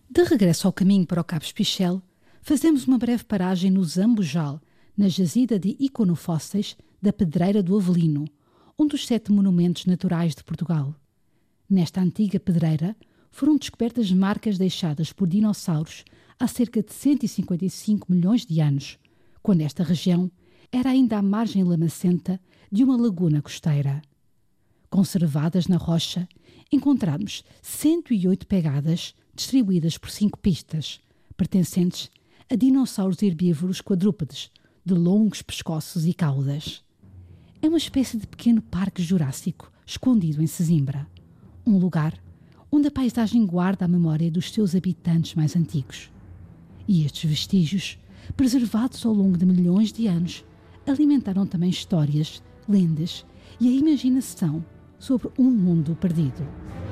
De regresso ao caminho para o Cabo Espichel, fazemos uma breve paragem no Zambujal, na jazida de iconofósseis da Pedreira do Avelino, um dos 7 monumentos naturais de Portugal. Nesta antiga pedreira foram descobertas marcas deixadas por dinossauros há cerca de 155 milhões de anos, quando esta região era ainda à margem lamacenta de uma laguna costeira. Conservadas na rocha, encontramos 108 pegadas distribuídas por 5 pistas, pertencentes a dinossauros herbívoros quadrúpedes, de longos pescoços e caudas. É uma espécie de pequeno parque jurássico escondido em Sesimbra, um lugar onde a paisagem guarda a memória dos seus habitantes mais antigos. E estes vestígios, preservados ao longo de milhões de anos, alimentaram também histórias, lendas e a imaginação sobre um mundo perdido.